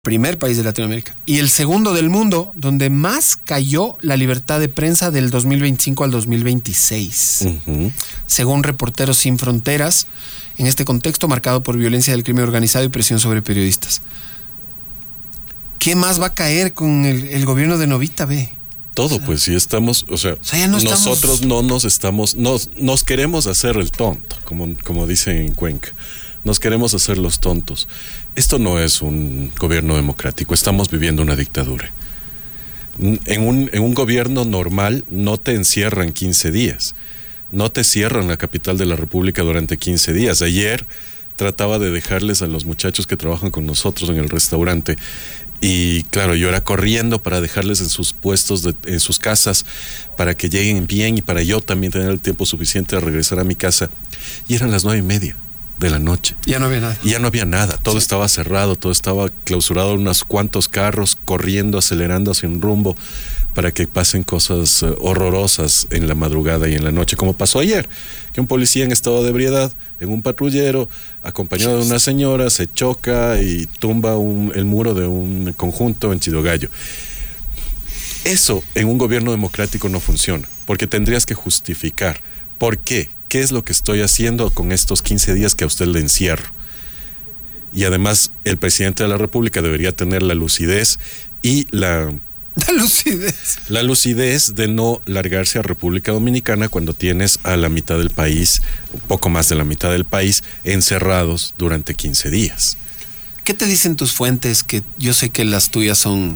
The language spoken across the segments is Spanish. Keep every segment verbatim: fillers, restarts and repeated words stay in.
Primer país de Latinoamérica. Y el segundo del mundo, donde más cayó la libertad de prensa del dos mil veinticinco al dos mil veintiséis. Uh-huh. Según Reporteros Sin Fronteras, en este contexto marcado por violencia del crimen organizado y presión sobre periodistas. ¿Qué más va a caer con el, el gobierno de Novita, ve? Todo, o sea, pues sí estamos, o sea, o sea ya no nosotros estamos... no nos estamos, nos, nos queremos hacer el tonto, como, como dicen en Cuenca. Nos queremos hacer los tontos. Esto no es un gobierno democrático, estamos viviendo una dictadura. En un, en un gobierno normal no te encierran quince días, no te cierran la capital de la República durante quince días. Ayer trataba de dejarles a los muchachos que trabajan con nosotros en el restaurante y claro, yo era corriendo para dejarles en sus puestos, de, en sus casas, para que lleguen bien y para yo también tener el tiempo suficiente de regresar a mi casa. Y eran las nueve y media de la noche. Ya no había nada. Ya no había nada. Todo sí. Estaba cerrado, todo estaba clausurado, unos cuantos carros corriendo, acelerando hacia un rumbo para que pasen cosas uh, horrorosas en la madrugada y en la noche, como pasó ayer, que un policía en estado de ebriedad, en un patrullero, acompañado de una señora, se choca y tumba un, el muro de un conjunto en Chidogallo. Eso en un gobierno democrático no funciona, porque tendrías que justificar. ¿Por qué? ¿Qué es lo que estoy haciendo con estos quince días que a usted le encierro? Y además, el presidente de la República debería tener la lucidez y la... La lucidez. La lucidez de no largarse a República Dominicana cuando tienes a la mitad del país, un poco más de la mitad del país, encerrados durante quince días. ¿Qué te dicen tus fuentes? Que yo sé que las tuyas son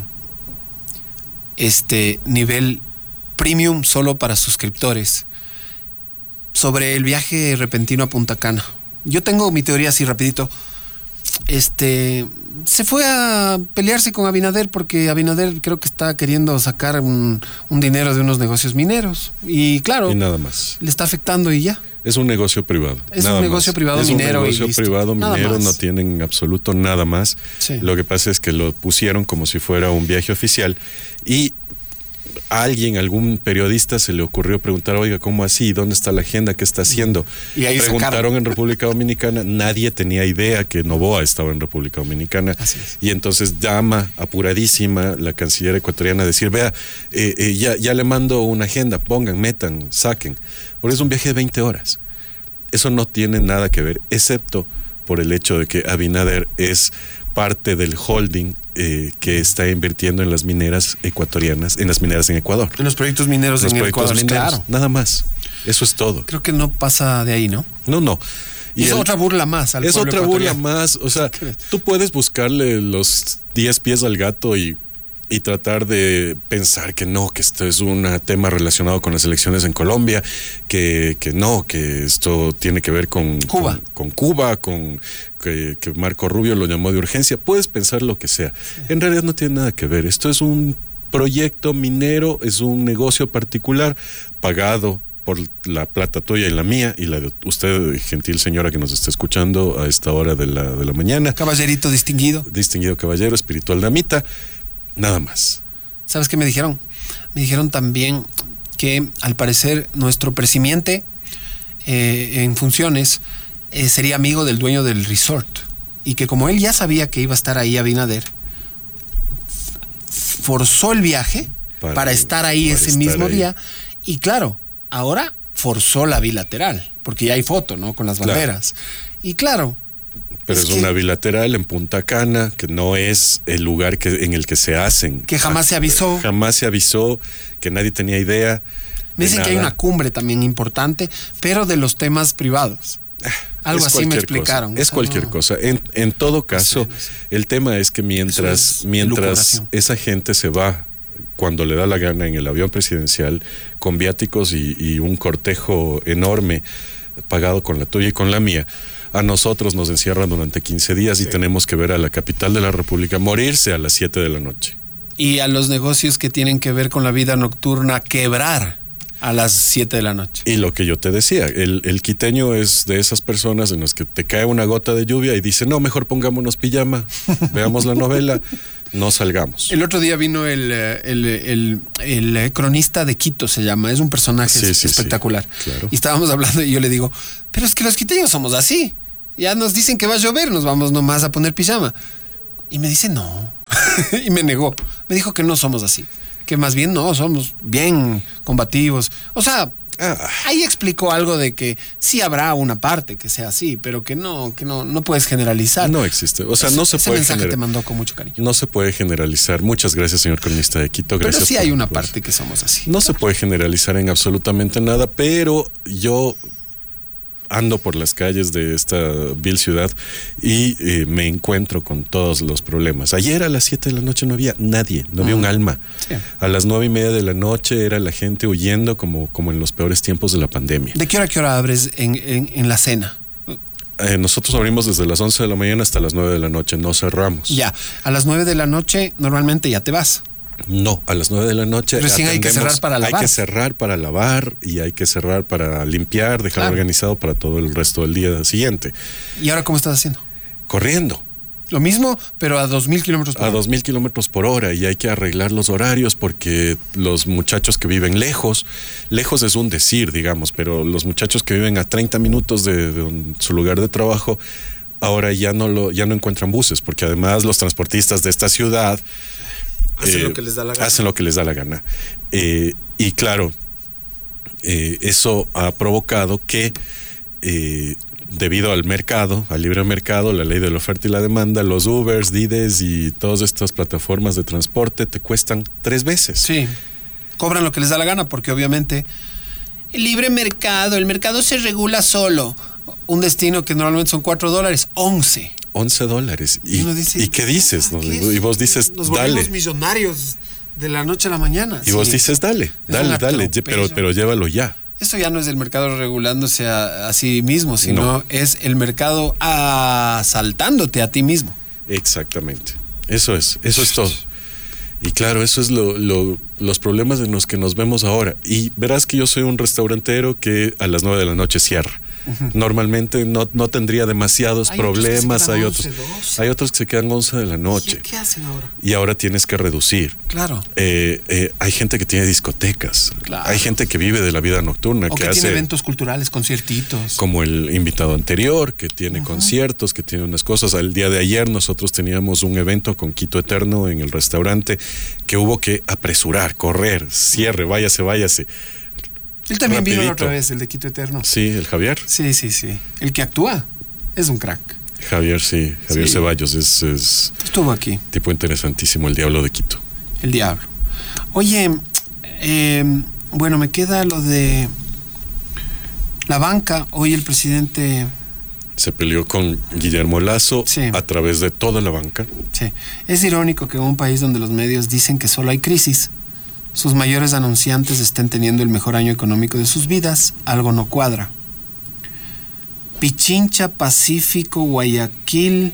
este nivel premium solo para suscriptores. Sobre el viaje repentino a Punta Cana. Yo tengo mi teoría así rapidito. Este se fue a pelearse con Abinader porque Abinader creo que está queriendo sacar un, un dinero de unos negocios mineros. Y claro, y nada más. Le está afectando y ya. Es un negocio privado. Es nada un negocio más. privado es minero. Es un negocio privado minero, no tienen en absoluto nada más. Sí. Lo que pasa es que lo pusieron como si fuera un viaje oficial y a alguien, algún periodista se le ocurrió preguntar, oiga, ¿cómo así? ¿Dónde está la agenda? ¿Qué está haciendo? Y ahí preguntaron sacaron. En República Dominicana, nadie tenía idea que Noboa estaba en República Dominicana. Así es. Y entonces llama apuradísima la canciller ecuatoriana a decir, vea, eh, eh, ya, ya le mando una agenda, pongan, metan, saquen. Porque es un viaje de veinte horas. Eso no tiene nada que ver, excepto por el hecho de que Abinader es parte del holding eh, que está invirtiendo en las mineras ecuatorianas, en las mineras en Ecuador. En los proyectos mineros en, en proyectos Ecuador, mineros, claro. Nada más. Eso es todo. Creo que no pasa de ahí, ¿no? No, no. Y es el, otra burla más al Es pueblo otra burla ecuatoriano. más. O sea, tú puedes buscarle los diez pies al gato y y tratar de pensar que no, que esto es un tema relacionado con las elecciones en Colombia, que, que no, que esto tiene que ver con Cuba, con, con Cuba, con que, que Marco Rubio lo llamó de urgencia. Puedes pensar lo que sea. Sí. En realidad no tiene nada que ver. Esto es un proyecto minero, es un negocio particular pagado por la plata tuya y la mía y la de usted, gentil señora que nos está escuchando a esta hora de la, de la mañana. Caballerito distinguido. Distinguido caballero, espiritual damita. Nada más. ¿Sabes qué me dijeron? Me dijeron también que al parecer nuestro presidente eh, en funciones eh, sería amigo del dueño del resort y que como él ya sabía que iba a estar ahí Abinader, forzó el viaje para, para estar ahí para ese estar mismo ahí. día y claro, ahora forzó la bilateral porque ya hay foto, ¿no? Con las banderas. Claro. Y claro, pero es, es una bilateral en Punta Cana, que no es el lugar que, en el que se hacen. Que jamás se avisó. Jamás se avisó, que nadie tenía idea. Me dicen nada. Que hay una cumbre también importante, pero de los temas privados. Algo es así me explicaron. Cosa. Es o sea, cualquier no. cosa. En, en todo caso, no sé, no sé. El tema es que mientras, es mientras esa gente se va, cuando le da la gana en el avión presidencial, con viáticos y, y un cortejo enorme, pagado con la tuya y con la mía, a nosotros nos encierran durante quince días sí. Y tenemos que ver a la capital de la República morirse a las siete de la noche. Y a los negocios que tienen que ver con la vida nocturna quebrar a las siete de la noche. Y lo que yo te decía, el, el quiteño es de esas personas en las que te cae una gota de lluvia y dice, no, mejor pongámonos pijama, veamos la novela, no salgamos. El otro día vino el, el, el, el, el cronista de Quito, se llama, es un personaje sí, sí, espectacular. Sí, claro. Y estábamos hablando y yo le digo, pero es que los quiteños somos así. Ya nos dicen que va a llover, nos vamos nomás a poner pijama. Y me dice, no, y me negó. Me dijo que no somos así. Que más bien no, somos bien combativos. O sea, ah. ahí explicó algo de que sí habrá una parte que sea así, pero que no, que no, no puedes generalizar. No existe. O sea, no ese, se ese puede mensaje gener... te mandó con mucho cariño. No se puede generalizar. Muchas gracias, señor cronista de Quito. Gracias. Pero sí por, hay una por... parte que somos así. No se puede generalizar en absolutamente nada, pero yo ando por las calles de esta vil ciudad y eh, me encuentro con todos los problemas. Ayer a las siete de la noche no había nadie, no había uh-huh. un alma. Sí. A las nueve y media de la noche era la gente huyendo como, como en los peores tiempos de la pandemia. ¿De qué hora a qué hora abres en, en, en la cena? Eh, nosotros abrimos desde las once de la mañana hasta las nueve de la noche, no cerramos. Ya, a las nueve de la noche normalmente ya te vas. No, a las nueve de la noche. Recién hay que cerrar para lavar. Hay que cerrar para lavar y hay que cerrar para limpiar, dejar claro. organizado para todo el resto del día siguiente. ¿Y ahora cómo estás haciendo? Corriendo. Lo mismo, pero a dos mil kilómetros por hora. A dos mil kilómetros por hora y hay que arreglar los horarios porque los muchachos que viven lejos, lejos es un decir, digamos, pero los muchachos que viven a treinta minutos de, de su lugar de trabajo, ahora ya no, lo, ya no encuentran buses porque además los transportistas de esta ciudad Hacen eh, lo que les da la gana. Hacen lo que les da la gana. Eh, y claro, eh, eso ha provocado que, eh, debido al mercado, al libre mercado, la ley de la oferta y la demanda, los Ubers, Dides y todas estas plataformas de transporte te cuestan tres veces. Sí, cobran lo que les da la gana porque obviamente el libre mercado, el mercado se regula solo. Un destino que normalmente son cuatro dólares, once. once dólares. ¿Y, ¿Y, dice, ¿y qué dices? ¿Qué ¿no? Y vos dices, nos dale. Nos volvemos millonarios de la noche a la mañana. Y sí. vos dices, dale, dale, dale, pero, pero llévalo ya. Esto ya no es el mercado regulándose a, a sí mismo, sino no. es el mercado asaltándote a ti mismo. Exactamente. Eso es, eso es todo. Y claro, eso es lo, lo, los problemas en los que nos vemos ahora. Y verás que yo soy un restaurantero que a las nueve de la noche cierra. Uh-huh. Normalmente no, no tendría demasiados hay problemas, otros hay otros once, hay otros que se quedan once de la noche. ¿Qué hacen ahora? Y ahora tienes que reducir. Claro. Eh, eh, hay gente que tiene discotecas, claro. hay gente que vive de la vida nocturna, o que, que tiene hace eventos culturales, conciertitos. Como el invitado anterior, que tiene uh-huh. conciertos, que tiene unas cosas. El día de ayer nosotros teníamos un evento con Quito Eterno en el restaurante que hubo que apresurar, correr, cierre, váyase, váyase. Él también Rapidito. vino la otra vez, el de Quito Eterno. Sí, el Javier. Sí, sí, sí. El que actúa es un crack. Javier, sí. Javier sí. Ceballos es, es... Estuvo aquí. Tipo interesantísimo, el Diablo de Quito. El Diablo. Oye, eh, bueno, me queda lo de la banca. Hoy el presidente... Se peleó con Guillermo Lasso sí. a través de toda la banca. Sí. Es irónico que en un país donde los medios dicen que solo hay crisis, sus mayores anunciantes estén teniendo el mejor año económico de sus vidas. Algo no cuadra. Pichincha, Pacífico, Guayaquil,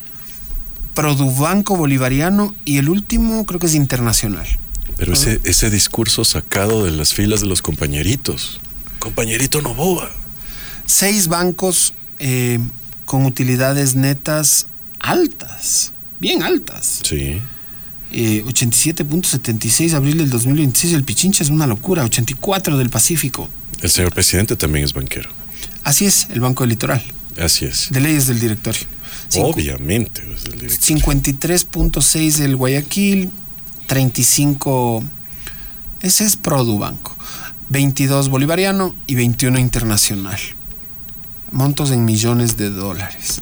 Produbanco Bolivariano y el último creo que es Internacional. Pero ese, ese discurso sacado de las filas de los compañeritos. Compañerito Novoa. Seis bancos eh, con utilidades netas altas, bien altas. Sí. Eh, ochenta y siete punto setenta y seis de abril del dos mil veintiséis, el Pichincha es una locura, ochenta y cuatro del Pacífico. El señor presidente también es banquero. Así es, el Banco del Litoral. Así es. De leyes del directorio. Cincu- Obviamente es del directorio. cincuenta y tres punto seis del Guayaquil, treinta y cinco, ese es Produbanco, veintidós Bolivariano y veintiuno Internacional. Montos en millones de dólares.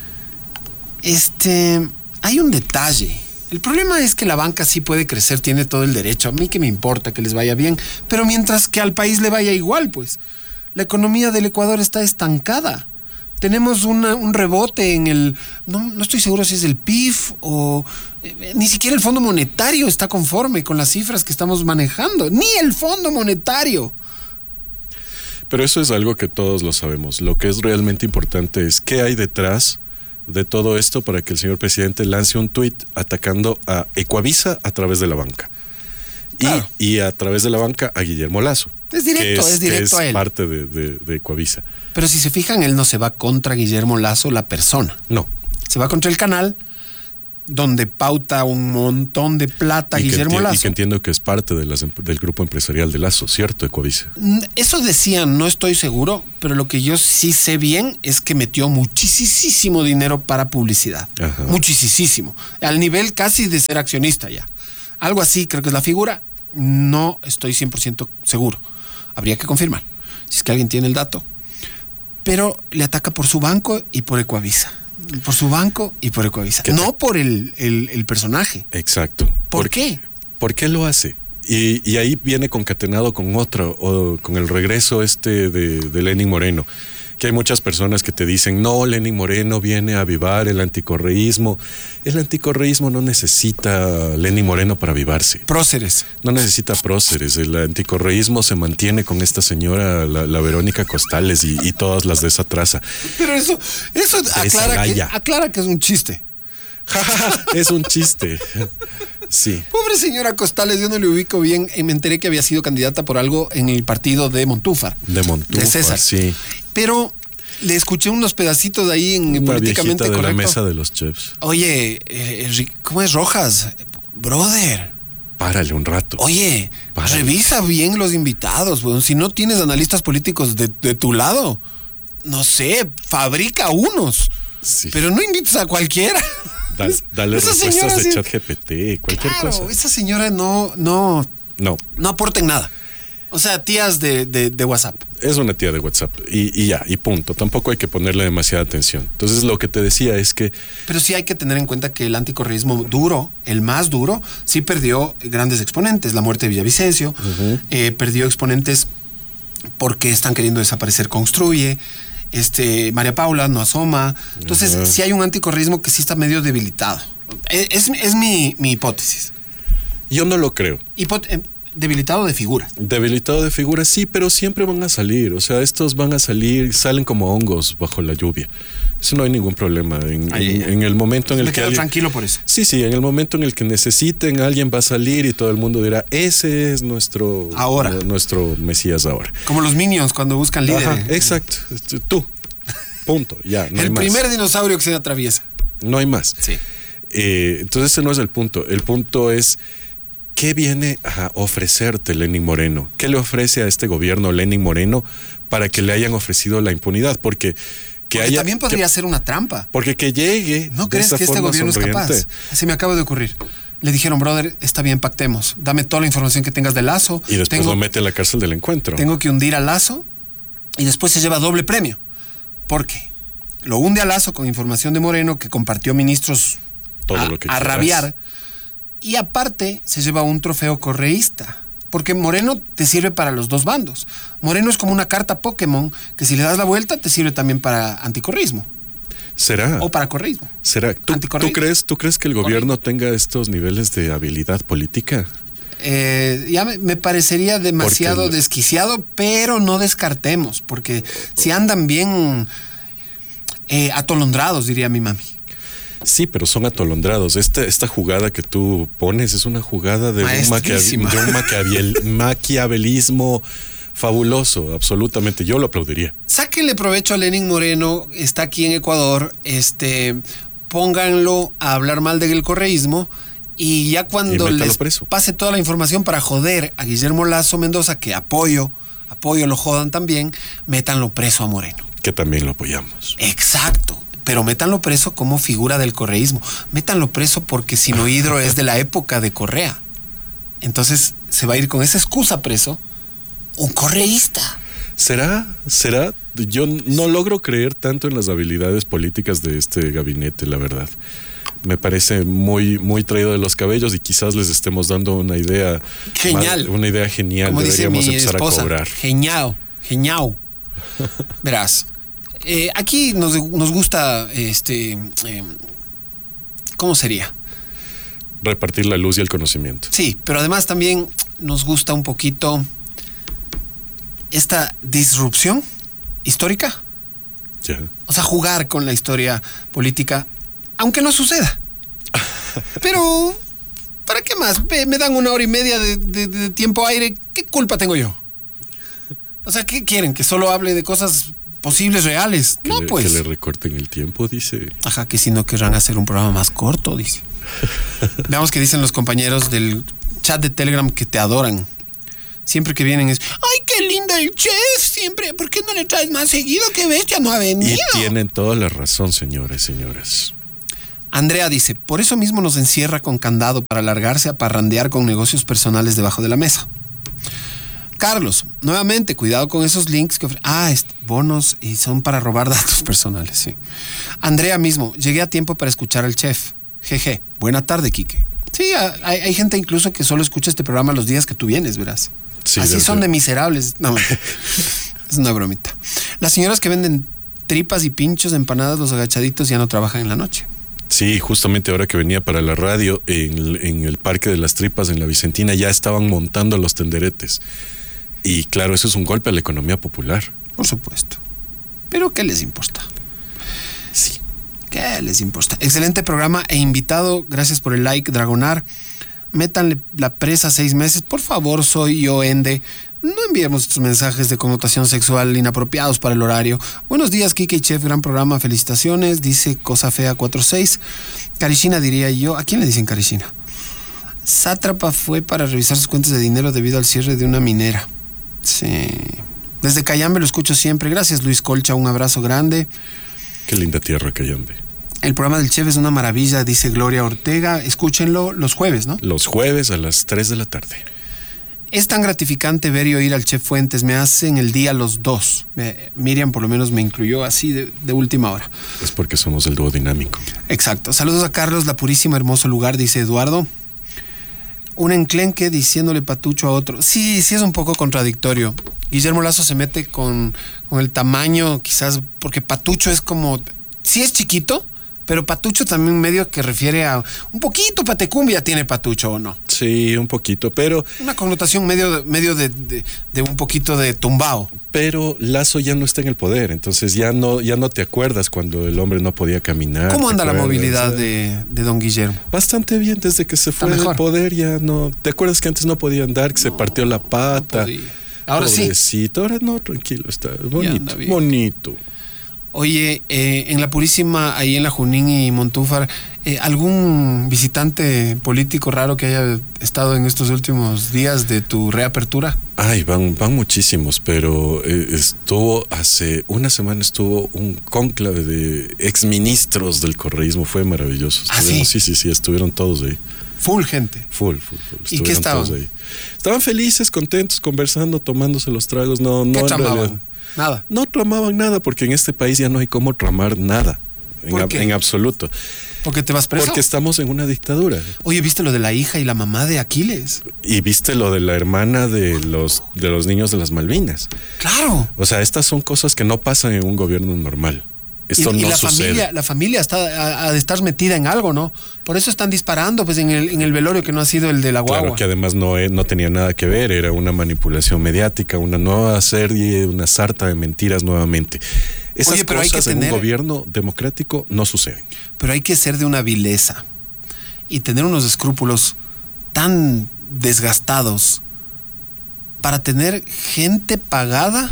Este, hay un detalle. El problema es que la banca sí puede crecer, tiene todo el derecho. A mí que me importa que les vaya bien, pero mientras que al país le vaya igual, pues. La economía del Ecuador está estancada. Tenemos una, un rebote en el... No, no estoy seguro si es el P I F o... Eh, ni siquiera el Fondo Monetario está conforme con las cifras que estamos manejando. Ni el Fondo Monetario. Pero eso es algo que todos lo sabemos. Lo que es realmente importante es qué hay detrás de todo esto para que el señor presidente lance un tuit atacando a Ecuavisa a través de la banca. Claro. Y, y a través de la banca a Guillermo Lasso. Es directo, es, es directo es a él. Es parte de, de, de Ecuavisa. Pero si se fijan, él no se va contra Guillermo Lasso, la persona. No. Se va contra el canal donde pauta un montón de plata y Guillermo enti- Lasso. Y que entiendo que es parte de las, del grupo empresarial de Lasso, ¿cierto, Ecuavisa? Eso decían, no estoy seguro, pero lo que yo sí sé bien es que metió muchísimo dinero para publicidad. Ajá. Muchísimo. Al nivel casi de ser accionista ya. Algo así creo que es la figura. No estoy cien por ciento seguro. Habría que confirmar, si es que alguien tiene el dato. Pero le ataca por su banco y por Ecuavisa. Por su banco y por Ecuavisa. No te... por el, el, el personaje. Exacto. ¿Por, ¿Por qué? ¿Por qué lo hace? Y, y ahí viene concatenado con otro, o con el regreso este de, de Lenín Moreno. Que hay muchas personas que te dicen, no, Lenín Moreno viene a avivar el anticorreísmo. El anticorreísmo no necesita Lenín Moreno para avivarse. Próceres. No necesita próceres. El anticorreísmo se mantiene con esta señora, la, la Verónica Costales y, y todas las de esa traza. Pero eso, eso aclara que, aclara que es un chiste. Es un chiste. Sí. Pobre señora Costales, yo no le ubico bien. Me enteré que había sido candidata por algo en el partido de Montúfar. De Montúfar, de César. Sí. Pero le escuché unos pedacitos de ahí en Una Políticamente de Correcto. La mesa de los chefs. Oye, eh, ¿cómo es Rojas? Brother. Párale un rato. Oye, Párale. Revisa bien los invitados, weón. Si no tienes analistas políticos de, de tu lado, no sé, fabrica unos. Sí. Pero no invites a cualquiera. Da, dale esa respuestas de sí, ChatGPT, cualquier claro, cosa. Esa señora no, no, no, no aporta en nada. O sea, tías de, de, de WhatsApp. Es una tía de WhatsApp y, y ya, y punto. Tampoco hay que ponerle demasiada atención. Entonces lo que te decía es que... Pero sí hay que tener en cuenta que el anticorreísmo duro, el más duro, sí perdió grandes exponentes. La muerte de Villavicencio, uh-huh. eh, perdió exponentes porque están queriendo desaparecer Construye, este, María Paula no asoma. Entonces uh-huh. sí hay un anticorreísmo que sí está medio debilitado. Es, es mi, mi hipótesis. Yo no lo creo. Hipot- eh, Debilitado de figuras. Debilitado de figuras, sí, pero siempre van a salir. O sea, estos van a salir, salen como hongos bajo la lluvia. Eso no hay ningún problema. En, Ay, en, en el momento en el me que. quedo Alguien, tranquilo por eso. Sí, sí, en el momento en el que necesiten, alguien va a salir y todo el mundo dirá: ese es nuestro. Ahora. Nuestro Mesías ahora. Como los Minions cuando buscan líderes. Ajá, exacto. Tú. Punto. Ya. No el hay primer más. dinosaurio que se atraviesa. No hay más. Sí. Eh, entonces, ese no es el punto. El punto es. ¿Qué viene a ofrecerte Lenín Moreno? ¿Qué le ofrece a este gobierno Lenín Moreno para que le hayan ofrecido la impunidad? Porque que porque haya, también podría que, ser una trampa. Porque que llegue. ¿No crees que este gobierno sonriente. es capaz? Se me acaba de ocurrir. Le dijeron, brother, está bien, pactemos. Dame toda la información que tengas de Lasso. Y después tengo, lo mete en la cárcel del encuentro. Tengo que hundir a Lasso y después se lleva doble premio. ¿Por qué? Lo hunde a Lasso con información de Moreno que compartió ministros Todo a, lo que a rabiar. Y aparte se lleva un trofeo correísta, porque Moreno te sirve para los dos bandos. Moreno es como una carta Pokémon que si le das la vuelta te sirve también para anticorreísmo. ¿Será? O para correísmo. ¿Será? ¿Tú, ¿tú, crees, ¿Tú crees que el gobierno tenga estos niveles de habilidad política? Eh, ya me, me parecería demasiado porque... desquiciado, pero no descartemos, porque si andan bien eh, atolondrados, diría mi mami. Sí, pero son atolondrados. Esta, esta jugada que tú pones es una jugada de un, maquiavel, de un maquiavel, maquiavelismo fabuloso, absolutamente. Yo lo aplaudiría. Sáquenle provecho a Lenín Moreno, está aquí en Ecuador, este, pónganlo a hablar mal del correísmo y ya cuando y les preso. pase toda la información para joder a Guillermo Lasso Mendoza, que apoyo, apoyo lo jodan también, métanlo preso a Moreno. Que también lo apoyamos. Exacto. Pero métanlo preso como figura del correísmo. Métanlo preso porque Sinohidro es de la época de Correa. Entonces se va a ir con esa excusa preso un correísta. ¿Será? ¿Será? Yo no logro creer tanto en las habilidades políticas de este gabinete, la verdad. Me parece muy, muy traído de los cabellos y quizás les estemos dando una idea genial. Más, una idea genial. Como Deberíamos dice mi empezar esposa, a cobrar. Genial, genial. Verás. Eh, aquí nos, nos gusta, este, eh, ¿cómo sería? Repartir la luz y el conocimiento. Sí, pero además también nos gusta un poquito esta disrupción histórica. Ya. O sea, jugar con la historia política, aunque no suceda. Pero, ¿para qué más? Me dan una hora y media de, de, de tiempo aire. ¿Qué culpa tengo yo? O sea, ¿qué quieren? ¿Que solo hable de cosas posibles, reales? Que no, le, pues. Que le recorten el tiempo, dice. Ajá, que si no querrán hacer un programa más corto, dice. Veamos qué dicen los compañeros del chat de Telegram que te adoran. Siempre que vienen es, ¡ay, qué lindo el chef! Siempre, ¿por qué no le traes más seguido? ¡Qué bestia, no ha venido! Y tienen toda la razón, señores, señoras. Andrea dice, por eso mismo nos encierra con candado para largarse a parrandear con negocios personales debajo de la mesa. Carlos, nuevamente, cuidado con esos links que ofrecen. Ah, este, bonos y son para robar datos personales, sí. Andrea mismo, llegué a tiempo para escuchar al chef. Jeje, buena tarde, Quique. Sí, hay, hay gente incluso que solo escucha este programa los días que tú vienes, verás. Sí, así son de miserables. No, es una bromita. Las señoras que venden tripas y pinchos, empanadas, los agachaditos ya no trabajan en la noche. Sí, justamente ahora que venía para la radio, en, en el Parque de las Tripas, en la Vicentina, ya estaban montando los tenderetes. Y claro, eso es un golpe a la economía popular. Por supuesto. Pero ¿qué les importa? Sí. ¿Qué les importa? Excelente programa e invitado. Gracias por el like, Dragonar. Métanle la presa seis meses. Por favor, soy yo, Ende. No enviemos estos mensajes de connotación sexual inapropiados para el horario. Buenos días, Kike y Chef. Gran programa. Felicitaciones. Dice Cosa Fea cuatro seis. Karishina, diría yo. ¿A quién le dicen Karishina? Sátrapa fue para revisar sus cuentas de dinero debido al cierre de una minera. Sí. Desde Cayambe lo escucho siempre. Gracias, Luis Colcha. Un abrazo grande. Qué linda tierra, Cayambe. El programa del chef es una maravilla, dice Gloria Ortega. Escúchenlo los jueves, ¿no? Los jueves a las tres de la tarde. Es tan gratificante ver y oír al chef Fuentes. Me hacen el día los dos. Eh, Miriam por lo menos me incluyó así de, de última hora. Es porque somos el dúo dinámico. Exacto. Saludos a Carlos, la purísima, hermoso lugar, dice Eduardo. Un enclenque diciéndole patucho a otro. Sí, sí es un poco contradictorio. Guillermo Lazo se mete con, con el tamaño, quizás, porque patucho es como... Sí es chiquito, pero patucho también medio que refiere a... Un poquito patecumbia tiene patucho, ¿o no? Sí, un poquito, pero... Una connotación medio, medio de, de, de un poquito de tumbao. Pero Lazo ya no está en el poder, entonces ya no, ya no te acuerdas cuando el hombre no podía caminar. ¿Cómo anda la movilidad de, de don Guillermo? Bastante bien, desde que se fue del poder ya no... ¿Te acuerdas que antes no podía andar, que no, se partió la pata? No ahora Pobrecito. sí. Ahora no, tranquilo, está bonito, bonito. Oye, eh, en la Purísima, ahí en la Junín y Montúfar, eh, ¿algún visitante político raro que haya estado en estos últimos días de tu reapertura? Ay, van, van muchísimos, pero eh, estuvo hace una semana estuvo un cónclave de exministros del correísmo, fue maravilloso. ¿Ah, sí? Sí, sí, sí, estuvieron todos ahí. Full gente. Full, full, full. ¿Y qué estaban? Todos ahí. Estaban felices, contentos, conversando, tomándose los tragos. No, no, ¿qué tramaban? Nada. No tramaban nada, porque en este país ya no hay cómo tramar nada. En, ab- en absoluto. ¿Porque te vas preso? Porque estamos en una dictadura. Oye, ¿viste lo de la hija y la mamá de Aquiles? Y viste lo de la hermana de los, de los niños de las Malvinas. Claro. O sea, estas son cosas que no pasan en un gobierno normal. Esto y, no y la sucede. familia, la familia está a, a de estar metida en algo, ¿no? Por eso están disparando, pues, en el, en el velorio que no ha sido el de la guagua. Claro, que además no, no tenía nada que ver, era una manipulación mediática, una nueva serie, una sarta de mentiras nuevamente. Esas Oye, pero cosas hay que tener, en un gobierno democrático no suceden. Pero hay que ser de una vileza y tener unos escrúpulos tan desgastados para tener gente pagada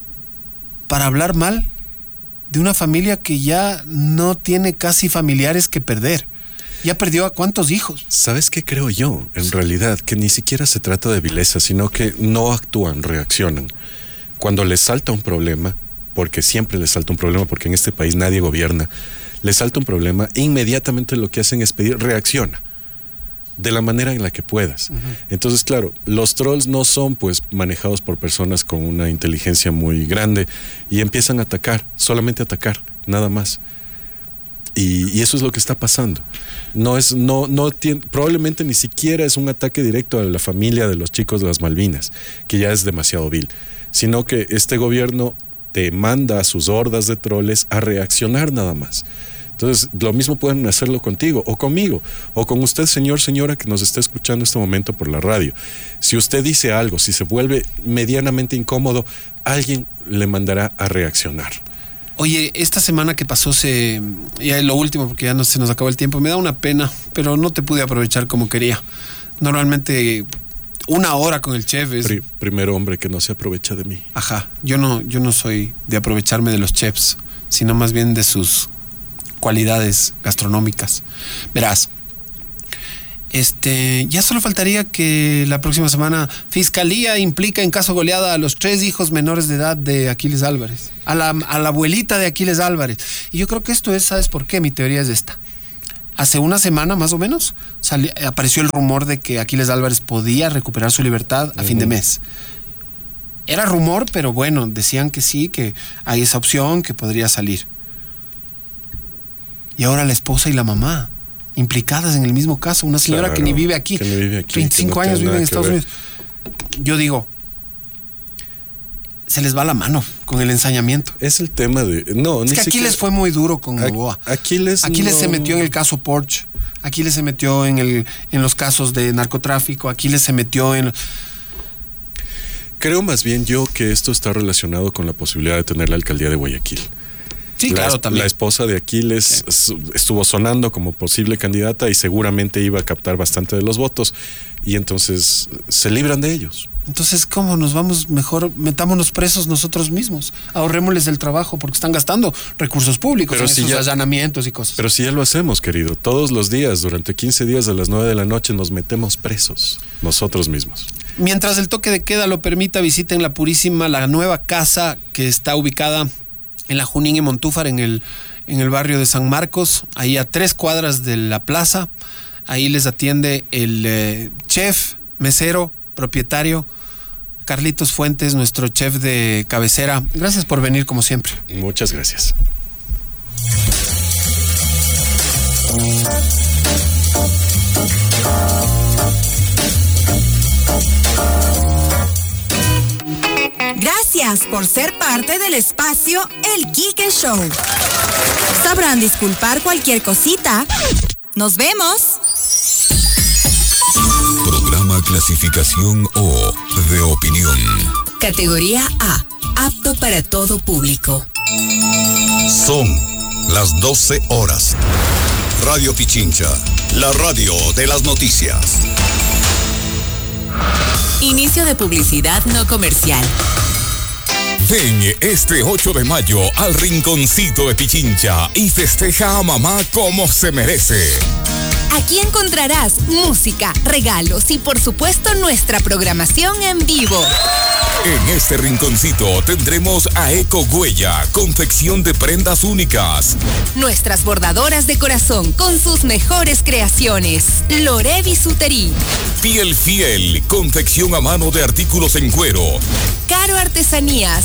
para hablar mal de una familia que ya no tiene casi familiares que perder. Ya perdió a cuántos hijos. ¿Sabes qué creo yo? En realidad, que ni siquiera se trata de vileza, sino que no actúan, reaccionan. Cuando les salta un problema, porque siempre les salta un problema, porque en este país nadie gobierna, les salta un problema, inmediatamente lo que hacen es pedir, reacciona. De la manera en la que puedas. Uh-huh. Entonces, claro, los trolls no son pues manejados por personas con una inteligencia muy grande y empiezan a atacar, solamente atacar, nada más. Y, y eso es lo que está pasando. No es, no, no tiene, probablemente ni siquiera es un ataque directo a la familia de los chicos de las Malvinas, que ya es demasiado vil, sino que este gobierno te manda a sus hordas de troles a reaccionar nada más. Entonces, lo mismo pueden hacerlo contigo o conmigo o con usted, señor, señora, que nos está escuchando en este momento por la radio. Si usted dice algo, si se vuelve medianamente incómodo, alguien le mandará a reaccionar. Oye, esta semana que pasó, se ya es lo último porque ya no se nos acabó el tiempo, me da una pena, pero no te pude aprovechar como quería. Normalmente una hora con el chef es... Pri- primer hombre que no se aprovecha de mí. Ajá, yo no, yo no soy de aprovecharme de los chefs, sino más bien de sus cualidades gastronómicas. Verás, Este, ya solo faltaría que la próxima semana Fiscalía implica en caso goleada a los tres hijos menores de edad de Aquiles Álvarez, a la, a la abuelita de Aquiles Álvarez. Y yo creo que esto es, ¿sabes por qué? Mi teoría es esta. Hace una semana más o menos salió, apareció el rumor de que Aquiles Álvarez podía recuperar su libertad a uh-huh. fin de mes. Era rumor, pero bueno, decían que sí, que hay esa opción, que podría salir. Y ahora la esposa y la mamá implicadas en el mismo caso, una señora claro, que ni vive aquí, que ni vive aquí veinticinco no años vive en Estados ver. Unidos. Yo digo, se les va la mano con el ensañamiento. Es el tema de... No, es ni que siquiera... Aquiles fue muy duro con Novoa. Aquiles, Aquiles no... se metió en el caso Porsche, Aquiles se metió en, el, en los casos de narcotráfico, Aquiles se metió en... Creo más bien yo que esto está relacionado con la posibilidad de tener la alcaldía de Guayaquil. Sí, la, claro, también. La esposa de Aquiles sí. estuvo sonando como posible candidata y seguramente iba a captar bastante de los votos y entonces se libran de ellos. Entonces, ¿cómo nos vamos? Mejor metámonos presos nosotros mismos, ahorrémosles del trabajo porque están gastando recursos públicos pero en si esos ya, allanamientos y cosas. Pero si ya lo hacemos, querido, todos los días, durante quince días a las nueve de la noche nos metemos presos nosotros mismos. Mientras el toque de queda lo permita, visiten La Purísima, la nueva casa que está ubicada en la Junín y Montúfar, en el, en el barrio de San Marcos, ahí a tres cuadras de la plaza. Ahí les atiende el eh, chef, mesero, propietario, Carlitos Fuentes, nuestro chef de cabecera. Gracias por venir como siempre. Muchas gracias. Gracias por ser parte del espacio El Quique Show. Sabrán disculpar cualquier cosita. Nos vemos. Programa clasificación O de opinión. Categoría A, apto para todo público. Son las doce horas. Radio Pichincha, la radio de las noticias. Inicio de publicidad no comercial. Ven este ocho de mayo al Rinconcito de Pichincha y festeja a mamá como se merece. Aquí encontrarás música, regalos y por supuesto nuestra programación en vivo. En este rinconcito tendremos a Eco Huella, confección de prendas únicas. Nuestras bordadoras de corazón con sus mejores creaciones. Lore Bisutería. Piel Fiel, confección a mano de artículos en cuero. Caro Artesanías.